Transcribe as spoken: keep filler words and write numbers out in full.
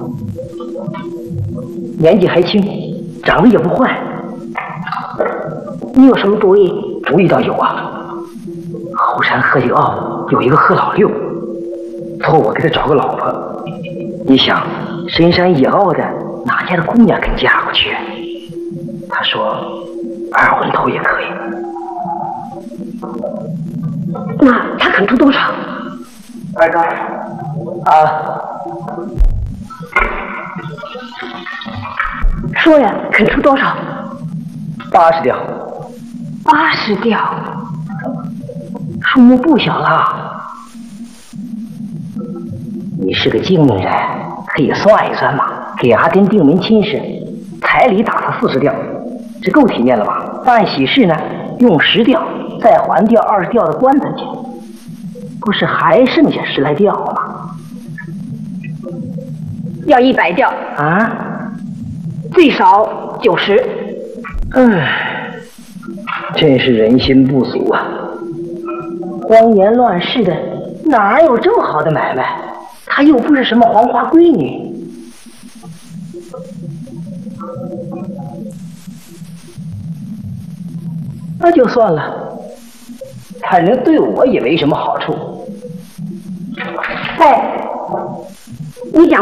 年纪还轻，长得也不坏。你有什么主意？主意倒有啊。后山鹤井坳有一个贺老六，托我给他找个老婆。你想，深山野坳的，哪家的姑娘肯嫁过去？他说，二婚头也可以。那他肯出多少？二哥，啊，说呀，肯出多少？八十吊。八十吊，数目不小了。你是个精明人，可以算一算嘛。给阿珍定门亲事，彩礼打他四十吊，这够体面了吧？办喜事呢，用十吊，再还掉二十吊的棺材钱，不是还剩下十来吊吗？ 要一百吊啊， 最少九十。 唉，真是人心不足啊！荒言乱世的，哪有这么好的买卖？她又不是什么黄花闺女。那就算了，反正对我也没什么好处。 哎，你讲